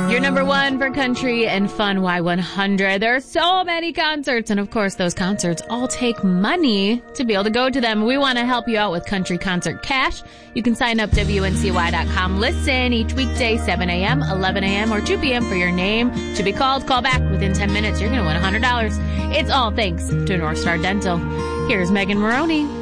Your number one for country and fun Y100. There are so many concerts, and of course, those concerts all take money to be able to go to them. We want to help you out with Country Concert Cash. You can sign up WNCY.com. Listen each weekday, 7 a.m., 11 a.m., or 2 p.m. for your name to be called. Call back within 10 minutes. You're going to win $100. It's all thanks to North Star Dental. Here's Megan Maroney.